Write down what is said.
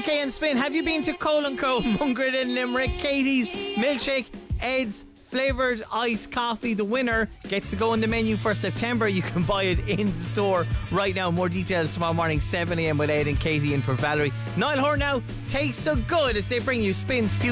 Kay and Spin. Have you been to Cole & Co, Mungret in Limerick, Katie's Milkshake, Ed's Flavoured Iced Coffee? The winner gets to go on the menu for September. You can buy it in the store right now. More details tomorrow morning, 7 a.m. with Ed and Katie in for Valerie. Niall Horan now tastes so good as they bring you Spin's